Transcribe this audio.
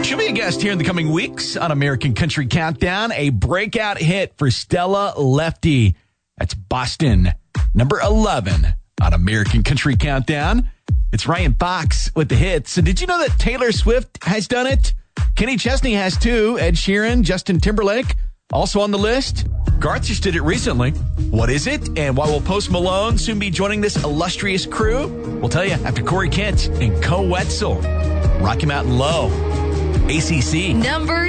She'll be a guest here in the coming weeks on American Country Countdown. A breakout hit for Stella Lefty. That's Boston, number 11 on American Country Countdown. It's Ryan Fox with the hits. So did you know that Taylor Swift has done it? Kenny Chesney has too. Ed Sheeran, Justin Timberlake, also on the list. Garth just did it recently. What is it? And why will Post Malone soon be joining this illustrious crew? We'll tell you after Corey Kent and Co Wetzel. Rocky Mountain Low. ACC. Number